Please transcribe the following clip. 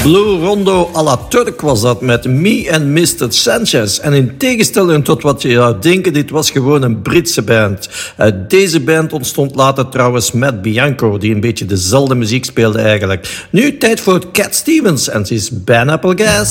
Blue Rondo à la Turk was dat met Me and Mr. Sanchez. En in tegenstelling tot wat je zou denken, dit was gewoon een Britse band. Deze band ontstond later trouwens met Bianco, die een beetje dezelfde muziek speelde eigenlijk. Nu tijd voor Cat Stevens en ze is Pineapple Gas.